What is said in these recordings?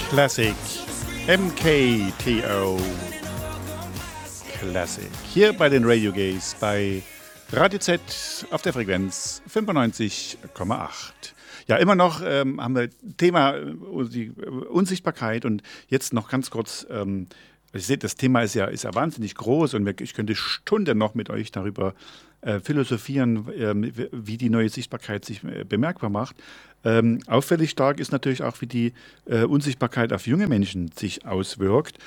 Classic. MKTO Classic. Hier bei den Radio Gays bei Radio Z auf der Frequenz 95,8. Ja, immer noch haben wir Thema die Unsichtbarkeit und jetzt noch ganz kurz. Ich sehe, das Thema ist ja wahnsinnig groß und ich könnte Stunden noch mit euch darüber philosophieren, wie die neue Sichtbarkeit sich bemerkbar macht. Auffällig stark ist natürlich auch, wie die Unsichtbarkeit auf junge Menschen sich auswirkt.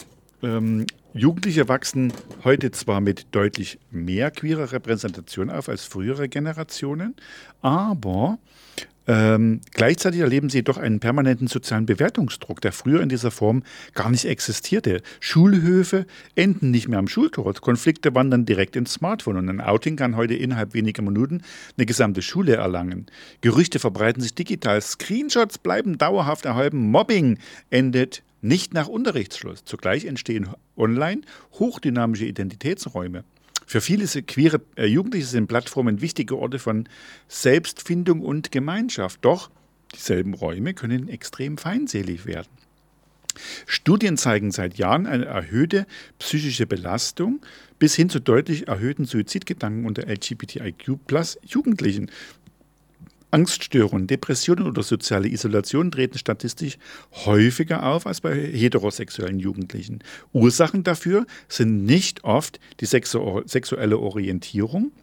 Jugendliche wachsen heute zwar mit deutlich mehr queerer Repräsentation auf als frühere Generationen, aber gleichzeitig erleben sie doch einen permanenten sozialen Bewertungsdruck, der früher in dieser Form gar nicht existierte. Schulhöfe enden nicht mehr am Schultor. Konflikte wandern direkt ins Smartphone und ein Outing kann heute innerhalb weniger Minuten eine gesamte Schule erlangen. Gerüchte verbreiten sich digital, Screenshots bleiben dauerhaft erhalten, Mobbing endet nicht nach Unterrichtsschluss. Zugleich entstehen online hochdynamische Identitätsräume. Für viele queere Jugendliche sind Plattformen wichtige Orte von Selbstfindung und Gemeinschaft. Doch dieselben Räume können extrem feindselig werden. Studien zeigen seit Jahren eine erhöhte psychische Belastung bis hin zu deutlich erhöhten Suizidgedanken unter LGBTIQ+-Jugendlichen. Angststörungen, Depressionen oder soziale Isolation treten statistisch häufiger auf als bei heterosexuellen Jugendlichen. Ursachen dafür sind nicht oft die sexuelle Orientierung,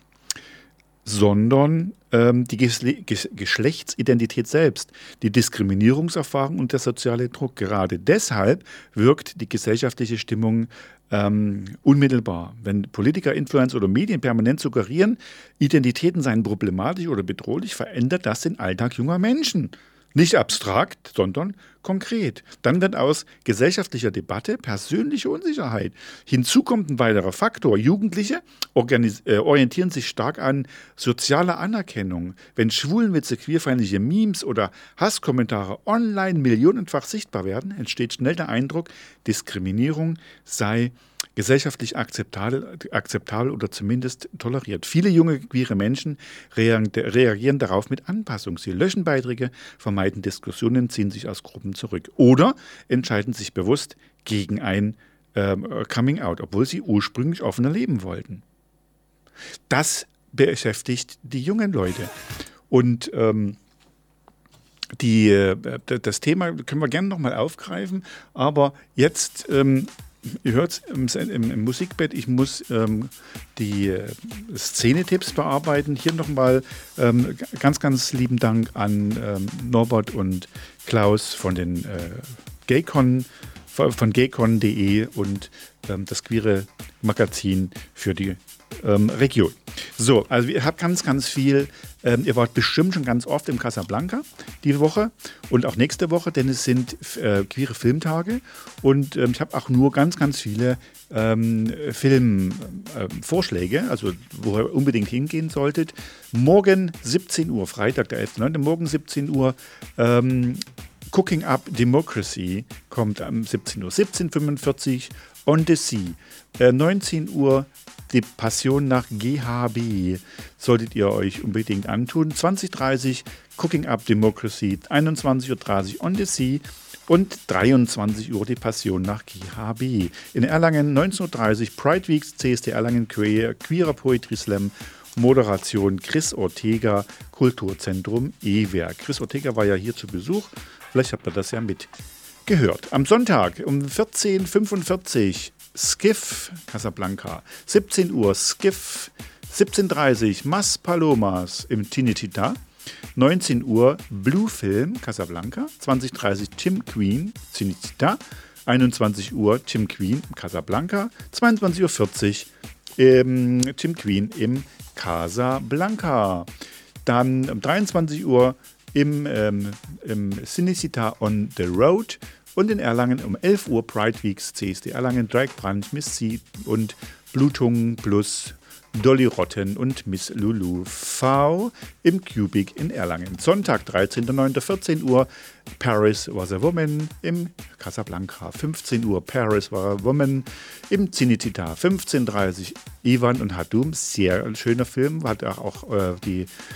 sondern die Geschlechtsidentität selbst, die Diskriminierungserfahrung und der soziale Druck. Gerade deshalb wirkt die gesellschaftliche Stimmung unmittelbar. Wenn Politiker, Influencer oder Medien permanent suggerieren, Identitäten seien problematisch oder bedrohlich, verändert das den Alltag junger Menschen. Nicht abstrakt, sondern konkret. Dann wird aus gesellschaftlicher Debatte persönliche Unsicherheit. Hinzu kommt ein weiterer Faktor. Jugendliche orientieren sich stark an sozialer Anerkennung. Wenn Schwulenwitze, queerfeindliche Memes oder Hasskommentare online millionenfach sichtbar werden, entsteht schnell der Eindruck, Diskriminierung sei gesellschaftlich akzeptabel oder zumindest toleriert. Viele junge queere Menschen reagieren darauf mit Anpassung. Sie löschen Beiträge, vermeiden Diskussionen, ziehen sich aus Gruppen zurück oder entscheiden sich bewusst gegen ein Coming-out, obwohl sie ursprünglich offener leben wollten. Das beschäftigt die jungen Leute. Und das Thema können wir gerne nochmal aufgreifen, aber jetzt ihr hört es im Musikbett, ich muss die Szenetipps bearbeiten. Hier nochmal ganz, ganz lieben Dank an Norbert und Klaus von den von gaycon.de und das queere Magazin für die Region. So, also ihr habt ganz, ganz viel. Ihr wart bestimmt schon ganz oft im Casablanca die Woche und auch nächste Woche, denn es sind queere Filmtage und ich habe auch nur ganz, ganz viele Filmvorschläge, also wo ihr unbedingt hingehen solltet. Morgen 17 Uhr, Freitag, der 11.9., morgen 17 Uhr, Cooking Up Democracy kommt am 17 Uhr, 17:45 On the Sea, 19 Uhr die Passion nach GHB solltet ihr euch unbedingt antun. 20:30 Cooking Up Democracy, 21:30 On the Sea und 23 Uhr die Passion nach GHB. In Erlangen 19:30 Pride Weeks, CSD Erlangen Queerer Poetry Slam, Moderation Chris Ortega, Kulturzentrum E-Werk. Chris Ortega war ja hier zu Besuch, vielleicht habt ihr das ja mitgehört. Am Sonntag um 14:45 Skiff, Casablanca, 17 Uhr Skiff, 17:30 Mas Palomas im Tinitita, 19 Uhr Blue Film, Casablanca, 20:30 Tim Queen, Tinitita, 21 Uhr Tim Queen, Casablanca, 22:40 Uhr Tim Queen im Casablanca. Dann um 23 Uhr im Cinecittà on the Road. Und in Erlangen um 11 Uhr Pride Weeks, CSD Erlangen, Drag Brunch, Miss C und Blutung plus Dolly Rotten und Miss Lulu V im Cubic in Erlangen. Sonntag, 13.09., 14 Uhr, Paris Was a Woman im Casablanca. 15 Uhr, Paris Was a Woman im Cinecittà. 15:30 Ivan und Hadum, sehr schöner Film, hat auch die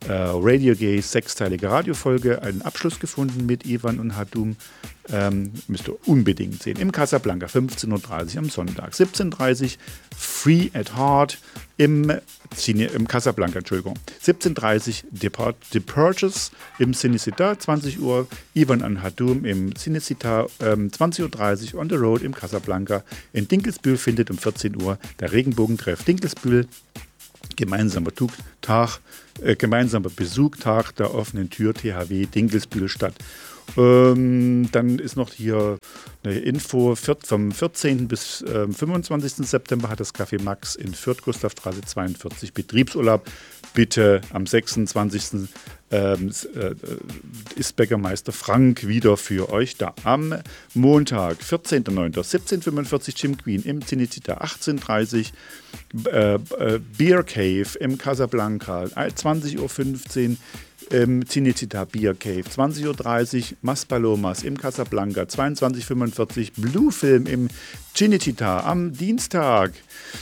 Radio Gaze, 6-teilige Radiofolge, einen Abschluss gefunden mit Ivan und Hadum. Müsst ihr unbedingt sehen. Im Casablanca, 15:30 Uhr am Sonntag. 17:30 Uhr Free at Heart im Casablanca, Entschuldigung. 17:30 Uhr Departures im Cinecittà, 20 Uhr Ivan und Hadum im Cinecittà, 20:30 Uhr On the Road im Casablanca. In Dinkelsbühl findet um 14 Uhr der Regenbogentreff Dinkelsbühl, gemeinsamer Besuchtag der offenen Tür THW Dinkelsbühl statt. Dann ist noch hier eine Info, vom 14. bis 25. September hat das Café Max in Fürth, Gustavstraße 42 Betriebsurlaub. Bitte am 26. Ist Bäckermeister Frank wieder für euch da. Am Montag, 14.09. 17:45 Jim Queen im Cinecittà, 18:30 Beer Cave im Casablanca, 20:15 Uhr Cinecittà Beer Cave, 20:30 Uhr Maspalomas im Casablanca, 22:45 Blue Film im Cinecittà am Dienstag.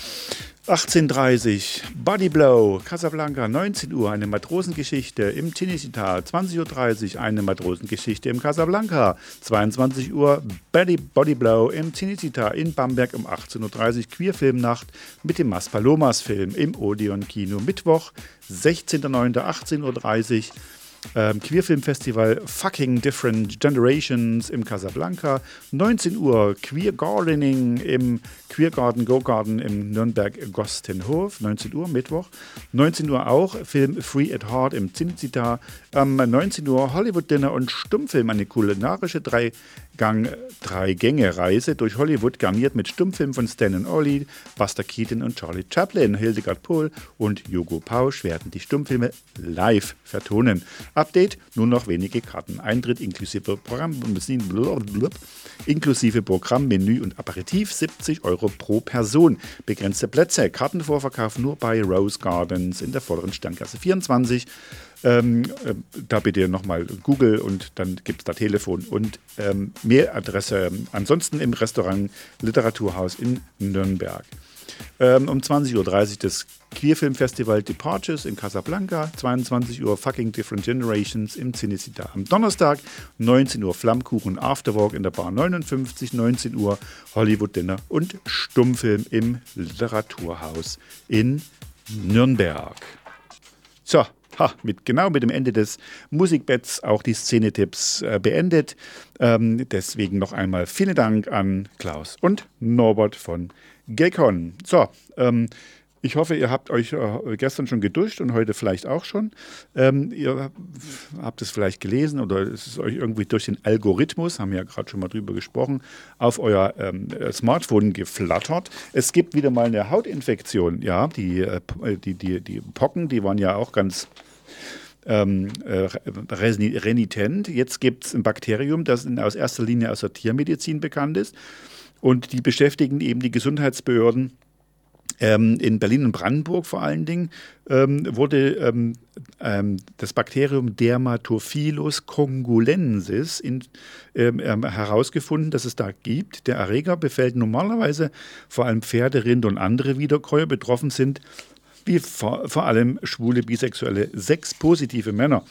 18:30 Body Blow, Casablanca, 19 Uhr, eine Matrosengeschichte im Cinecittà, 20:30 Uhr, eine Matrosengeschichte im Casablanca, 22 Uhr, Body Blow im Cinecittà in Bamberg um 18:30 Uhr, Queerfilmnacht mit dem Maspalomas Film im Odeon Kino, Mittwoch, 16.09., 18:30 Uhr, Queerfilmfestival Fucking Different Generations im Casablanca, 19 Uhr Queer Gardening im Queer Garden Go Garden im Nürnberg-Gostenhof, 19 Uhr Mittwoch, 19 Uhr auch Film Free at Heart im Cinecittà, 19 Uhr Hollywood Dinner und Stummfilm, eine kulinarische Drei-Gänge-Reise durch Hollywood, garniert mit Stummfilmen von Stan Ollie, Buster Keaton und Charlie Chaplin. Hildegard Pohl und Jogo Pausch werden die Stummfilme live vertonen. Update, nur noch wenige Karten. Eintritt inklusive Programm, Menü und Aperitif, 70 € pro Person. Begrenzte Plätze, Kartenvorverkauf nur bei Rose Gardens in der vorderen Sterngasse 24. Da bitte nochmal Google und dann gibt es da Telefon und Mailadresse. Ansonsten im Restaurant Literaturhaus in Nürnberg. Um 20:30 Uhr das Queerfilmfestival Departures in Casablanca, 22 Uhr Fucking Different Generations im Cinecittà. Am Donnerstag 19 Uhr Flammkuchen Afterwork in der Bar 59, 19 Uhr Hollywood Dinner und Stummfilm im Literaturhaus in Nürnberg. So, mit dem Ende des Musikbetts auch die Szenetipps beendet. Deswegen noch einmal vielen Dank an Klaus und Norbert von Gacon. So, ich hoffe, ihr habt euch gestern schon geduscht und heute vielleicht auch schon. Ihr habt es vielleicht gelesen oder es ist euch irgendwie durch den Algorithmus, haben wir ja gerade schon mal drüber gesprochen, auf euer Smartphone geflattert. Es gibt wieder mal eine Hautinfektion. Ja, die Pocken, die waren ja auch ganz renitent. Jetzt gibt es ein Bakterium, das aus erster Linie aus der Tiermedizin bekannt ist. Und die beschäftigen eben die Gesundheitsbehörden. In Berlin und Brandenburg vor allen Dingen wurde das Bakterium Dermatophilus congolensis herausgefunden, dass es da gibt. Der Erreger befällt normalerweise vor allem Pferde, Rinder und andere Wiederkäuer. Betroffen sind wie vor allem schwule, bisexuelle, 6 positive Männer.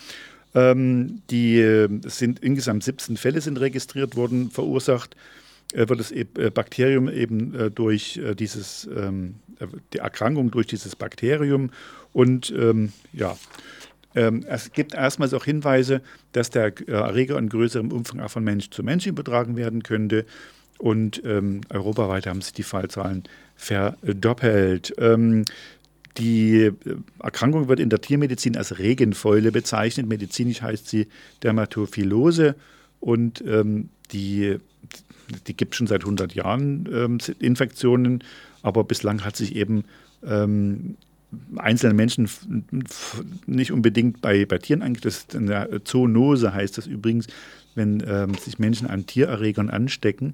Insgesamt 17 Fälle sind registriert worden, verursacht wird das Bakterium eben durch die Erkrankung durch dieses Bakterium. Und es gibt erstmals auch Hinweise, dass der Erreger in größerem Umfang auch von Mensch zu Mensch übertragen werden könnte. Und europaweit haben sich die Fallzahlen verdoppelt. Die Erkrankung wird in der Tiermedizin als Regenfäule bezeichnet. Medizinisch heißt sie Dermatophilose und die gibt es schon seit 100 Jahren, Infektionen, aber bislang hat sich eben einzelne Menschen nicht unbedingt bei Tieren angestellt. Eine Zoonose heißt das übrigens, wenn sich Menschen an Tiererregern anstecken.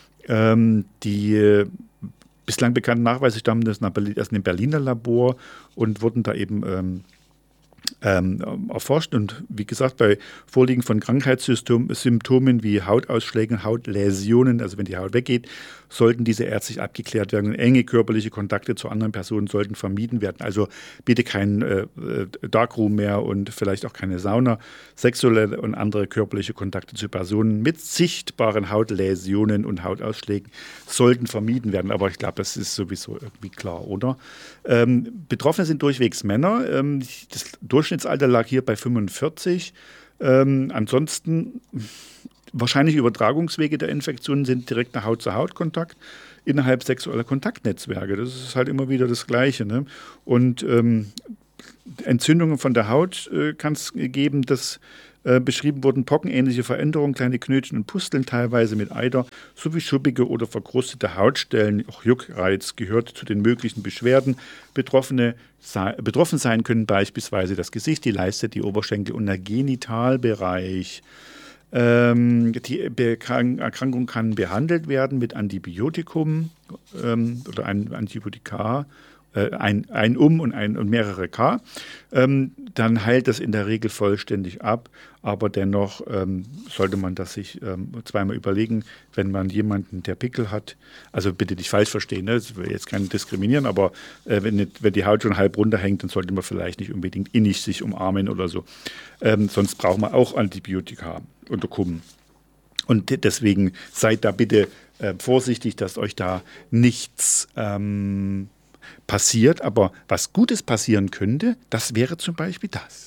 Die bislang bekannten Nachweise stammen aus einem Berliner Labor und wurden da eben erforscht und wie gesagt, bei Vorliegen von Krankheitssymptomen wie Hautausschlägen, Hautläsionen, also wenn die Haut weggeht, sollten diese ärztlich abgeklärt werden. Und enge körperliche Kontakte zu anderen Personen sollten vermieden werden. Also bitte kein Darkroom mehr und vielleicht auch keine Sauna. Sexuelle und andere körperliche Kontakte zu Personen mit sichtbaren Hautläsionen und Hautausschlägen sollten vermieden werden. Aber ich glaube, das ist sowieso irgendwie klar, oder? Betroffene sind durchwegs Männer. Das Durchschnittsalter lag hier bei 45. Ansonsten wahrscheinlich Übertragungswege der Infektionen sind direkter Haut-zu-Haut-Kontakt innerhalb sexueller Kontaktnetzwerke. Das ist halt immer wieder das Gleiche. Ne? Und Entzündungen von der Haut kann es geben, dass beschrieben wurden pockenähnliche Veränderungen, kleine Knötchen und Pusteln, teilweise mit Eiter, sowie schuppige oder verkrustete Hautstellen. Auch Juckreiz gehört zu den möglichen Beschwerden. Betroffen sein können beispielsweise das Gesicht, die Leiste, die Oberschenkel und der Genitalbereich. Die Erkrankung kann behandelt werden mit Antibiotikum oder einem Antibiotika, und mehrere K. Dann heilt das in der Regel vollständig ab, aber dennoch sollte man das sich zweimal überlegen, wenn man jemanden, der Pickel hat, also bitte nicht falsch verstehen, ne? Das will jetzt keinen diskriminieren, aber wenn die Haut schon halb runterhängt, dann sollte man vielleicht nicht unbedingt innig sich umarmen oder so. Sonst braucht man auch Antibiotika unter Kummen. Und deswegen seid da bitte vorsichtig, dass euch da nichts passiert. Aber was Gutes passieren könnte, das wäre zum Beispiel das.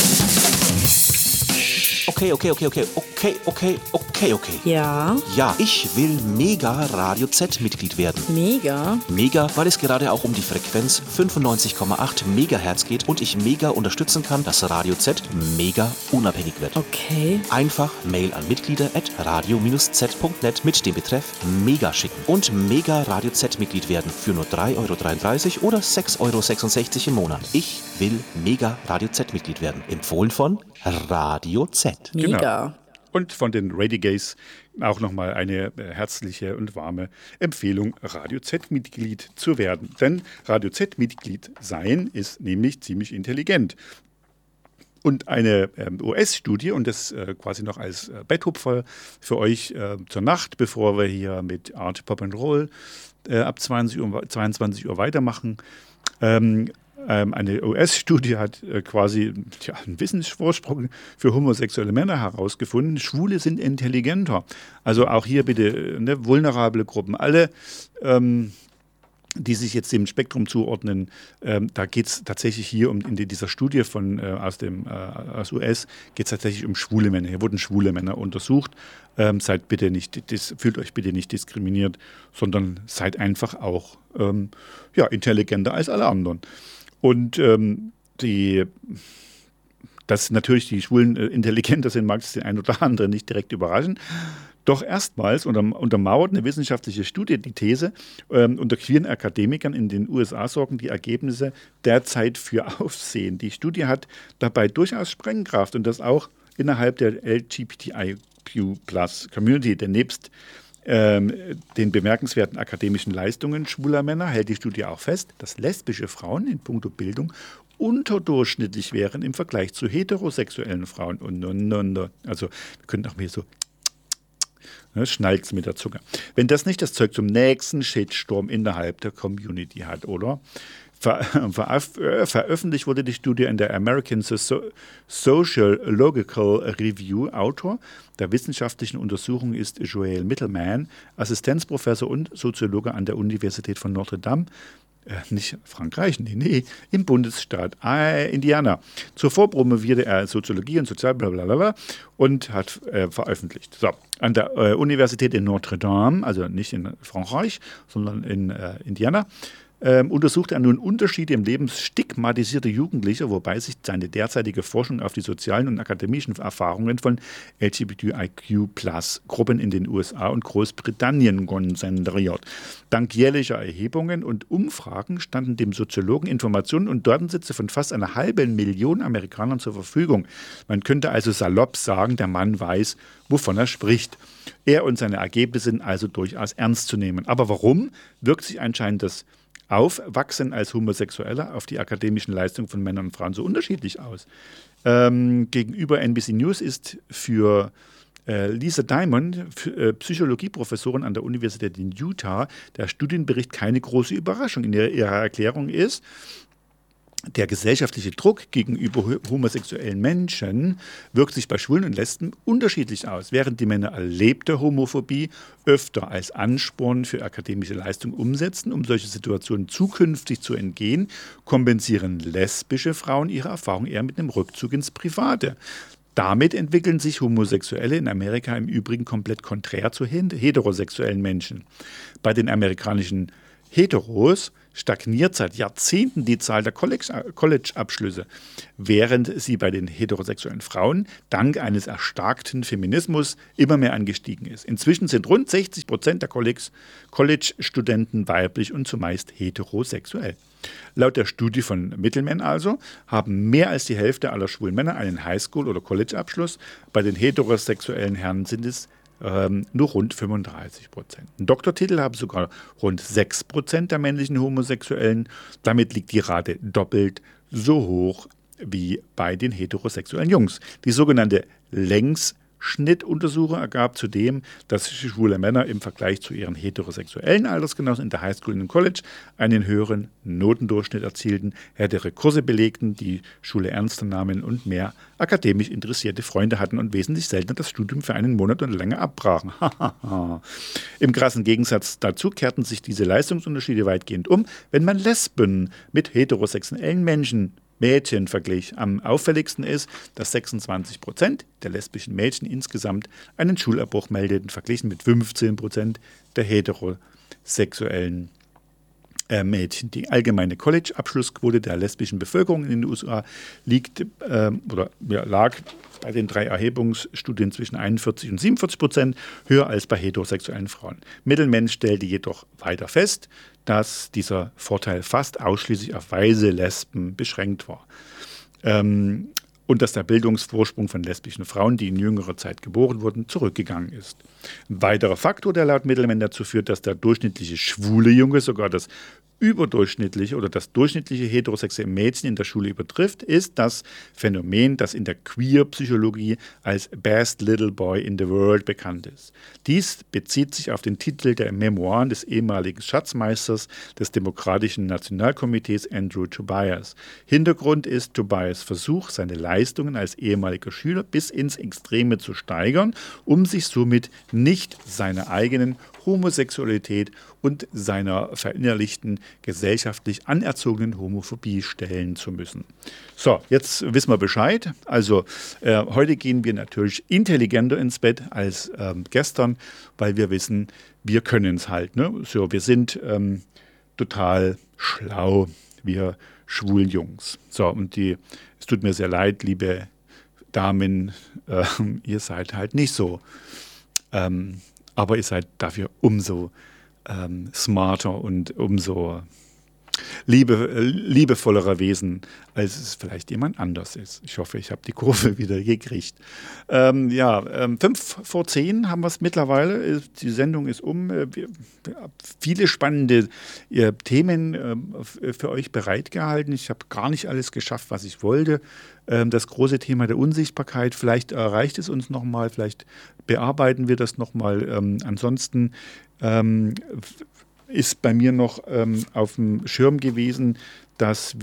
Okay. Ja. Ja, ich will Mega Radio Z-Mitglied werden. Mega? Mega, weil es gerade auch um die Frequenz 95,8 Megahertz geht und ich mega unterstützen kann, dass Radio Z mega unabhängig wird. Okay. Einfach Mail an mitglieder@radio-z.net mit dem Betreff Mega schicken und Mega Radio Z-Mitglied werden für nur 3,33 € oder 6,66 € im Monat. Ich will Mega Radio Z-Mitglied werden. Empfohlen von Radio Z. Mega. Genau. Und von den Radigays auch nochmal eine herzliche und warme Empfehlung, Radio Z-Mitglied zu werden. Denn Radio Z-Mitglied sein ist nämlich ziemlich intelligent. Und eine US-Studie, und das quasi noch als Betthupfer für euch zur Nacht, bevor wir hier mit Art Pop and Roll ab 22 Uhr weitermachen. Eine US-Studie hat quasi einen Wissensvorsprung für homosexuelle Männer herausgefunden. Schwule sind intelligenter. Also auch hier bitte vulnerable Gruppen. Alle, die sich jetzt dem Spektrum zuordnen, da geht es tatsächlich hier in dieser Studie aus US geht es tatsächlich um schwule Männer. Hier wurden schwule Männer untersucht. Fühlt euch bitte nicht diskriminiert, sondern seid einfach auch intelligenter als alle anderen. Und dass natürlich die Schwulen intelligenter sind, mag es den einen oder anderen nicht direkt überraschen. Doch erstmals untermauert eine wissenschaftliche Studie die These, unter queeren Akademikern in den USA sorgen die Ergebnisse derzeit für Aufsehen. Die Studie hat dabei durchaus Sprengkraft und das auch innerhalb der LGBTIQ+-Community, denn nebst den bemerkenswerten akademischen Leistungen schwuler Männer hält die Studie auch fest, dass lesbische Frauen in puncto Bildung unterdurchschnittlich wären im Vergleich zu heterosexuellen Frauen. Also wir können auch mehr so schnalzen mit der Zunge. Wenn das nicht das Zeug zum nächsten Shitstorm innerhalb der Community hat, oder? Veröffentlicht wurde die Studie in der American Sociological Review. Autor der wissenschaftlichen Untersuchung ist Joel Mittelman, Assistenzprofessor und Soziologe an der Universität von Notre Dame. Nicht Frankreich, nee, im Bundesstaat Indiana. Zuvor promovierte er Soziologie und Sozial und hat veröffentlicht. So, an der Universität in Notre Dame, also nicht in Frankreich, sondern in Indiana, untersucht er nun Unterschiede im Leben stigmatisierter Jugendlicher, wobei sich seine derzeitige Forschung auf die sozialen und akademischen Erfahrungen von LGBTIQ+-Gruppen in den USA und Großbritannien konzentriert. Dank jährlicher Erhebungen und Umfragen standen dem Soziologen Informationen und Datensätze von fast 500.000 Amerikanern zur Verfügung. Man könnte also salopp sagen, der Mann weiß, wovon er spricht. Er und seine Ergebnisse sind also durchaus ernst zu nehmen. Aber warum wirkt sich anscheinend das aufwachsen als Homosexuelle auf die akademischen Leistungen von Männern und Frauen so unterschiedlich aus? Gegenüber NBC News ist für Lisa Diamond, Psychologieprofessorin an der Universität in Utah, der Studienbericht keine große Überraschung. In ihrer Erklärung ist, der gesellschaftliche Druck gegenüber homosexuellen Menschen wirkt sich bei Schwulen und Lesben unterschiedlich aus. Während die Männer erlebte Homophobie öfter als Ansporn für akademische Leistung umsetzen, um solche Situationen zukünftig zu entgehen, kompensieren lesbische Frauen ihre Erfahrung eher mit einem Rückzug ins Private. Damit entwickeln sich Homosexuelle in Amerika im Übrigen komplett konträr zu heterosexuellen Menschen. Bei den amerikanischen Heteros stagniert seit Jahrzehnten die Zahl der College-Abschlüsse, während sie bei den heterosexuellen Frauen dank eines erstarkten Feminismus immer mehr angestiegen ist. Inzwischen sind rund 60% der College-Studenten weiblich und zumeist heterosexuell. Laut der Studie von Middleman also haben mehr als die Hälfte aller schwulen Männer einen Highschool- oder College-Abschluss. Bei den heterosexuellen Herren sind es nur rund 35%. Einen Doktortitel haben sogar rund 6% der männlichen Homosexuellen. Damit liegt die Rate doppelt so hoch wie bei den heterosexuellen Jungs. Die sogenannte Längsschnittuntersuchung ergab zudem, dass schwule Männer im Vergleich zu ihren heterosexuellen Altersgenossen in der Highschool und im College einen höheren Notendurchschnitt erzielten, härtere Kurse belegten, die Schule ernster nahmen und mehr akademisch interessierte Freunde hatten und wesentlich seltener das Studium für einen Monat oder länger abbrachen. Im krassen Gegensatz dazu kehrten sich diese Leistungsunterschiede weitgehend um, wenn man Lesben mit heterosexuellen Mädchen verglich. Am auffälligsten ist, dass 26% der lesbischen Mädchen insgesamt einen Schulabbruch meldeten, verglichen mit 15% der heterosexuellen Mädchen. Die allgemeine College-Abschlussquote der lesbischen Bevölkerung in den USA lag bei den 3 Erhebungsstudien zwischen 41 und 47%, höher als bei heterosexuellen Frauen. Middleman stellte jedoch weiter fest, dass dieser Vorteil fast ausschließlich auf weiße Lesben beschränkt war. Und dass der Bildungsvorsprung von lesbischen Frauen, die in jüngerer Zeit geboren wurden, zurückgegangen ist. Ein weiterer Faktor, der laut Middleman dazu führt, dass der durchschnittliche schwule Junge sogar das überdurchschnittliche oder das durchschnittliche heterosexuelle Mädchen in der Schule übertrifft, ist das Phänomen, das in der Queer-Psychologie als Best Little Boy in the World bekannt ist. Dies bezieht sich auf den Titel der Memoiren des ehemaligen Schatzmeisters des Demokratischen Nationalkomitees Andrew Tobias. Hintergrund ist Tobias' Versuch, seine Leistungen als ehemaliger Schüler bis ins Extreme zu steigern, um sich somit nicht seiner eigenen Homosexualität und seiner verinnerlichten, gesellschaftlich anerzogenen Homophobie stellen zu müssen. So, jetzt wissen wir Bescheid. Also heute gehen wir natürlich intelligenter ins Bett als gestern, weil wir wissen, wir können es halt. Ne? So, wir sind total schlau, wir schwulen Jungs. So, und es tut mir sehr leid, liebe Damen, ihr seid halt nicht so. Aber ihr seid dafür umso smarter und umso liebevollerer Wesen, als es vielleicht jemand anders ist. Ich hoffe, ich habe die Kurve wieder gekriegt. 5 vor 10 haben wir es mittlerweile. Die Sendung ist um. Wir haben viele spannende Themen für euch bereitgehalten. Ich habe gar nicht alles geschafft, was ich wollte. Das große Thema der Unsichtbarkeit, vielleicht erreicht es uns nochmal, vielleicht bearbeiten wir das nochmal. Ansonsten ist bei mir noch auf dem Schirm gewesen, dass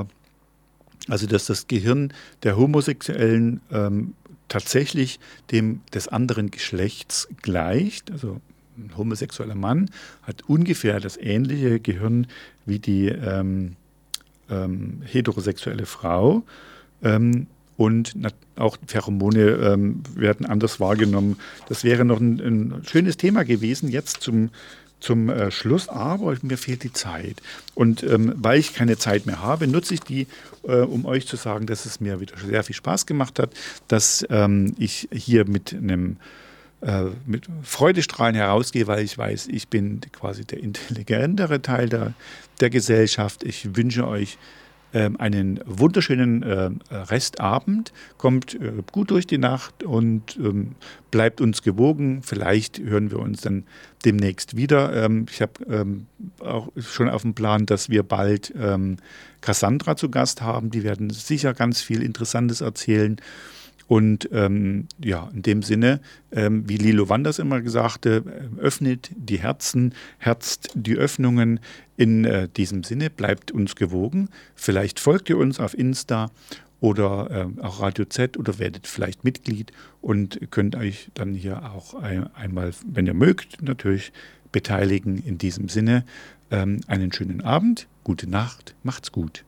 das Gehirn der Homosexuellen tatsächlich dem des anderen Geschlechts gleicht. Also ein homosexueller Mann hat ungefähr das ähnliche Gehirn wie die heterosexuelle Frau. Und auch Pheromone werden anders wahrgenommen. Das wäre noch ein schönes Thema gewesen, jetzt zum Schluss, aber mir fehlt die Zeit. Und weil ich keine Zeit mehr habe, nutze ich die, um euch zu sagen, dass es mir wieder sehr viel Spaß gemacht hat, dass ich hier mit Freudestrahlen herausgehe, weil ich weiß, ich bin quasi der intelligentere Teil der Gesellschaft. Ich wünsche euch einen wunderschönen Restabend, kommt gut durch die Nacht und bleibt uns gewogen. Vielleicht hören wir uns dann demnächst wieder. Ich habe auch schon auf dem Plan, dass wir bald Cassandra zu Gast haben. Die werden sicher ganz viel Interessantes erzählen. Und in dem Sinne, wie Lilo Wanders immer sagte, öffnet die Herzen, herzt die Öffnungen. In diesem Sinne, bleibt uns gewogen. Vielleicht folgt ihr uns auf Insta oder auch Radio Z oder werdet vielleicht Mitglied und könnt euch dann hier auch einmal, wenn ihr mögt, natürlich beteiligen. In diesem Sinne, einen schönen Abend, gute Nacht, macht's gut.